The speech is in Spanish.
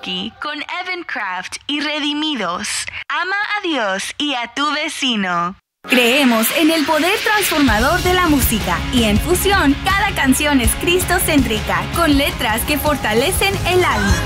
karaoke con Evan Craft y Redimidos. Ama a Dios y a tu vecino. Creemos en el poder transformador de la música y en Fusión cada canción es cristocéntrica con letras que fortalecen el alma.